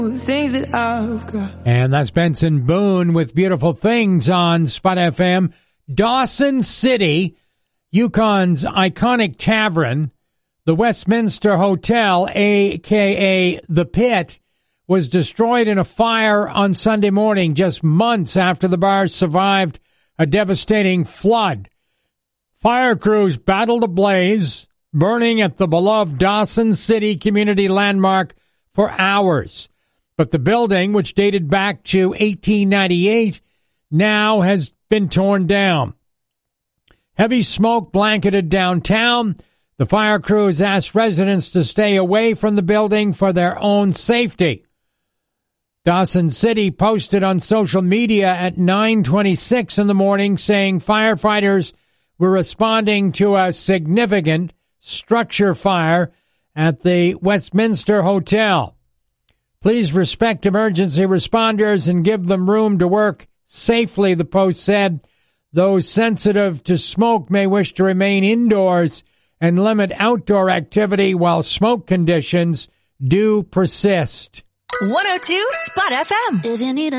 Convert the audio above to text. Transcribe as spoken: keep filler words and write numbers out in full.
The things that I've got. And that's Benson Boone with Beautiful Things on Spot F M. Dawson City, Yukon's iconic tavern, the Westminster Hotel, a k a. The Pit, was destroyed in a fire on Sunday morning, just months after the bar survived a devastating flood. Fire crews battled a blaze, burning at the beloved Dawson City community landmark for hours. But the building, which dated back to eighteen ninety-eight, now has been torn down. Heavy smoke blanketed downtown. The fire crews asked residents to stay away from the building for their own safety. Dawson City posted on social media at nine twenty-six in the morning saying firefighters were responding to a significant structure fire at the Westminster Hotel. Please respect emergency responders and give them room to work safely, the post said. Those sensitive to smoke may wish to remain indoors and limit outdoor activity while smoke conditions do persist. one oh two Spot F M. If you need a